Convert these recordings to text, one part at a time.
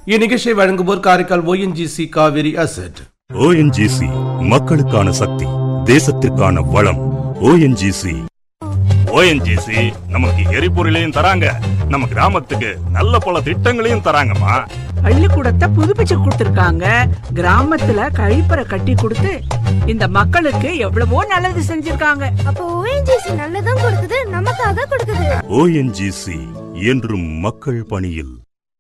இந்நிகழ்ச்சியை வழங்குவோர் Karaikal ONGC Kaveri asset. ONGC மக்களுக்கான சக்தி, தேசத்திற்கான வளம். ONGC நமக்கு எரிபொருளையும் தராங்க, நம்ம கிராமத்துக்கு நல்ல பல திட்டங்களையும் தராங்கம்மா. பள்ளிக்கூடத்தை புதுப்பிச்சு கொடுத்திருக்காங்க, கிராமத்துல கழிப்பறை கட்டி கொடுத்து இந்த மக்களுக்கு எவ்வளவோ நல்லது செஞ்சிருக்காங்க. அப்போ ONGC நல்லதும் கொடுக்குது, நமக்காக கொடுக்குது. ONGC என்றும் மக்கள் பணியில்.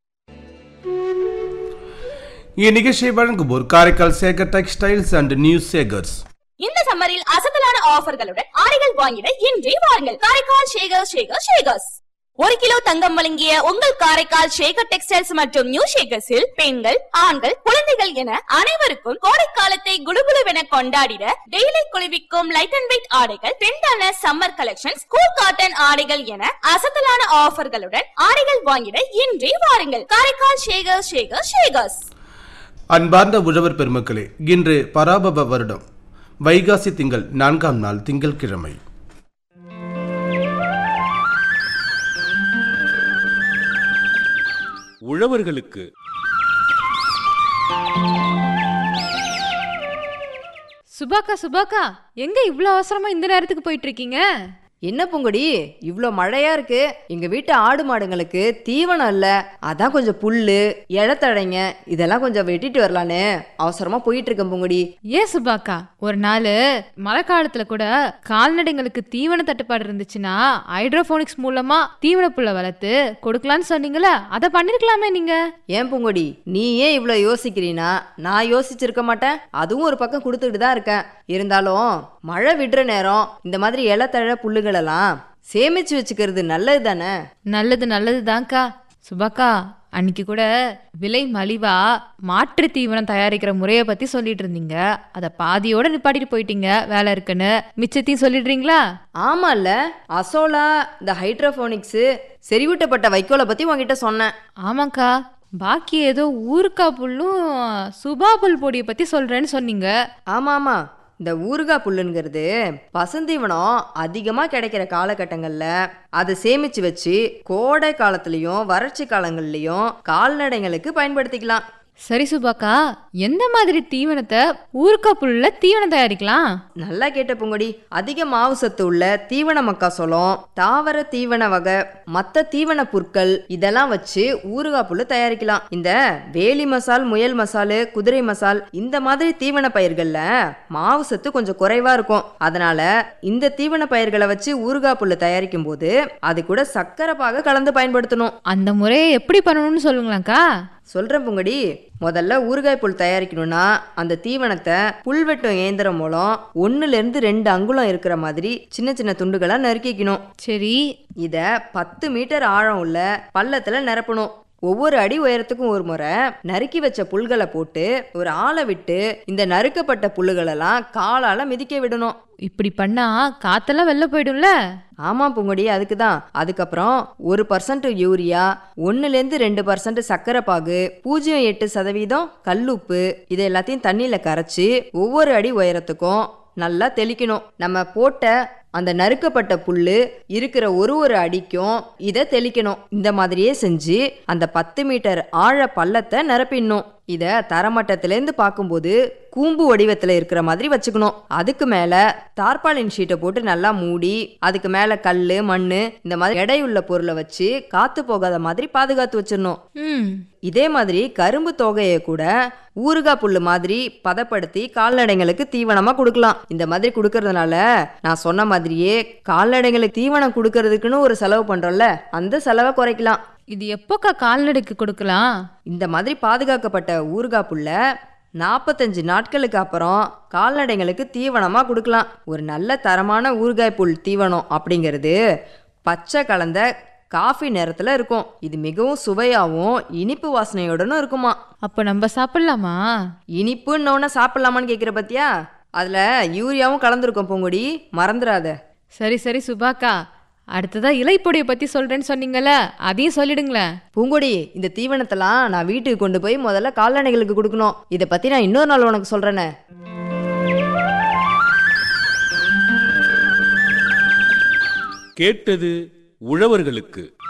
இந்நிகழ்ச்சியை வழங்குவோர் Karaikal Sekar textiles and new Sekar's. இந்த சம்மரில் அசத்தலான ஆஃபர்களுடன் ஆடைகள் வாங்கிட இன்றே வாருங்கள். காரைக்கால் ஷேகர்ஸ். 1 கிலோ தங்கம் வழங்கிய உங்கள் காரைக்கால் ஷேகர் டெக்ஸ்டைல்ஸ் மற்றும் நியூ ஷேகர்ஸில் பெண்கள், ஆண்கள், குழந்தைகள் என அனைவருக்கும் கோடை காலத்தை குளுகுளுவென கொண்டாடிட டெய்லி குளிர்விக்கும் லைட் அண்ட் வெயிட் ஆடைகள், ட்ரெண்டான சம்மர் கலெக்ஷன், ஸ்கூல் காட்டன் ஆடைகள் என அசத்தலான ஆஃபர்களுடன் ஆடைகள் வாங்கிட இன்றே வாருங்கள். காரைக்கால் ஷேகர்ஸ். அன்பார்ந்த உழவர் பெருமக்களே, இன்று பராபவ வருடம் வைகாசி திங்கள் 4ஆம் நாள் திங்கள்கிழமை. உழவர்களுக்கு சுபாக்கா எங்க இவ்ளோ அவசரமா இந்த நேரத்துக்கு போயிட்டு இருக்கீங்க? என்ன பூங்கொடி, இவ்வளோ மழையா இருக்கு. எங்க வீட்டு ஆடு மாடுங்களுக்கு தீவனம் இல்ல, அதான் கொஞ்சம் புல்லு, இழத்தடைங்க இதெல்லாம் கொஞ்சம் வெட்டிட்டு வரலான்னு அவசரமா போயிட்டு இருக்கேன் பூங்கொடி. ஏன் சுபாக்கா, ஒரு நாள் மழை காலத்துல கூட கால்நடைங்களுக்கு தீவன தட்டுப்பாடு இருந்துச்சுன்னா ஹைட்ரோபோனிக்ஸ் மூலமா தீவன புல்ல வளர்த்து கொடுக்கலான்னு சொன்னீங்களா, அதை பண்ணிருக்கலாமே நீங்க. ஏன் பூங்கொடி, நீ ஏன் இவ்வளோ யோசிக்கிறீனா? நான் யோசிச்சிருக்க மாட்டேன், அதுவும் ஒரு பக்கம் கொடுத்துட்டு தான் இருக்கேன். இருந்தாலும் மழை விடுற நேரம் இந்த மாதிரி இலத்தழ புல்லுகள் எல்லாம் சேமிச்சு வச்சுக்கிறது நல்லது தானே? நல்லது தான்க்கா. சுபாக்கா, அன்னைக்கு கூட விலை மலிவா மாற்று தீவனம் தயாரிக்கிற முறையை பத்தி சொல்லிட்டு இருந்தீங்க. அத பாதியோட நிப்பாட்டிட்டு போயிட்டீங்க, வேலை இருக்குன்னு. மிச்சத்தையும் சொல்லிடுறீங்களா? ஆமால, அசோலா, இந்த ஹைட்ரோபோனிக்ஸ், செறிவூட்டப்பட்ட வைக்கோலை பத்தி உங்ககிட்ட சொன்னேன். ஆமாக்கா, பாக்கி ஏதோ ஊருக்கா புல்லும் சுபா புல் பொடியை பத்தி சொல்றேன்னு சொன்னீங்க. ஆமா, இந்த ஊறுகாய் புல்லுங்கிறது பசுந்தீவனம் அதிகமாக கிடைக்கிற காலகட்டங்களில் அதை சேமித்து வச்சு கோடை காலத்துலேயும் வறட்சி காலங்கள்லையும் கால்நடைங்களுக்கு பயன்படுத்திக்கலாம். சரி சுபாக்கா, எந்த மாதிரி தீவனத்தை ஊறுக்கா புல்ல தீவனம் தயாரிக்கலாம்? நல்லா கேட்ட பூங்கொடி. அதிக மாவு சத்து உள்ள தீவன மக்காசோளம், தாவர தீவன வகை, மற்ற தீவன புற்கள் இதெல்லாம் வச்சு ஊறுகாய் புல்லு தயாரிக்கலாம். இந்த வேலி மசால், முயல் மசால், குதிரை மசால் இந்த மாதிரி தீவன பயிர்கள்ல மாவு சத்து கொஞ்சம் குறைவா இருக்கும். அதனால இந்த தீவன பயிர்களை வச்சு ஊறுகாய் புல்லு தயாரிக்கும் போது அது கூட சர்க்கரை பாக கலந்து பயன்படுத்தணும். அந்த முறையை எப்படி பண்ணணும்னு சொல்லுங்களாக்கா? சொல்றேன் பூங்கொடி. முதல்ல ஊறுகாய் புல் தயாரிக்கணும்னா அந்த தீவனத்தை புல்வெட்டும் இயந்திரம் மூலம் 1-2 அங்குலம் இருக்கிற மாதிரி சின்ன சின்ன துண்டுகளா நறுக்கிக்கணும். சரி, இத 10 மீட்டர் ஆழம் உள்ள பள்ளத்துல நிரப்பணும். ஒவ்வொரு அடி உயரத்துக்கும் ஒரு முறை நறுக்கி வச்ச புல்களை போட்டு ஒரு ஆளை விட்டு இந்த நறுக்கப்பட்ட புல்லுகளெல்லாம் காலால மிதிக்க விடணும். இப்படி பண்ணா காத்தெல்லாம் வெளில போயிடும்ல? ஆமா பூங்கொடி, அதுக்குதான். அதுக்கப்புறம் 1% யூரியா, 1-2% சர்க்கரை பாகு, 0.8% கல்லுப்பு இது எல்லாத்தையும் தண்ணியில கரைச்சி ஒவ்வொரு அடி உயரத்துக்கும் நல்லா தெளிக்கணும். நம்ம போட்ட அந்த நறுக்கப்பட்ட புல்லு இருக்கிற ஒரு அடிக்கும் இதை தெளிக்கணும். இந்த மாதிரியே செஞ்சு அந்த 10 மீட்டர் ஆழ பள்ளத்தை நிரப்பிடணும். இதை தரமட்டத்திலேருந்து பார்க்கும்போது கூம்பு வடிவத்தில் இருக்கிற மாதிரி வச்சுக்கணும். அதுக்கு மேலே தார்பாலின் ஷீட்டை போட்டு நல்லா மூடி அதுக்கு மேலே கல், மண் இந்த மாதிரி எடையுள்ள பொருளை வச்சு காற்று போகாத மாதிரி பாதுகாத்து வச்சிடணும். இதே மாதிரி கரும்பு தொகையை கூட ஊறுகாய் புல்லு மாதிரி பதப்படுத்தி கால்நடைங்களுக்கு தீவனமாக கொடுக்கலாம். இந்த மாதிரி கொடுக்கறதுனால நான் சொன்ன மாதிரியே கால்நடைங்களுக்கு தீவனம் கொடுக்கறதுக்குன்னு ஒரு செலவு பண்ணுறோம்ல, அந்த செலவை குறைக்கலாம். இது எப்போக்கா கால்நடைக்கு கொடுக்கலாம்? இந்த மாதிரி பாதுகாக்கப்பட்ட ஊறுகாய் புல்ல 45 நாட்களுக்கு அப்புறம் கால்நடைங்களுக்கு தீவனமாக கொடுக்கலாம். ஒரு நல்ல தரமான ஊறுகாய் புல் தீவனம் அப்படிங்கிறது பச்சை கலந்த காஃபி நேரத்தில் இருக்கும். இது மிகவும் சுவையாகவும் இனிப்பு வாசனையோடனும் இருக்குமா. அப்போ நம்ம சாப்பிடலாமா? இனிப்புன்னு சாப்பிடலாமான்னு கேட்குற பத்தியா? அதில் யூரியாவும் கலந்துருக்கும் பூங்கொடி, மறந்துடாத. சரி சுபாக்கா, அடுத்ததா இலைப்பொடியை பத்தி சொல்றேன்னு சொன்னீங்கல்ல, அதையும் சொல்லிடுங்களேன். பூங்கொடி, இந்த தீவனத்தெல்லாம் நான் வீட்டுக்கு கொண்டு போய் முதல்ல கால்நடைகளுக்கு கொடுக்கணும். இதை பத்தி நான் இன்னொரு நாள் உனக்கு சொல்றேனே. கேட்டது உழவர்களுக்கு.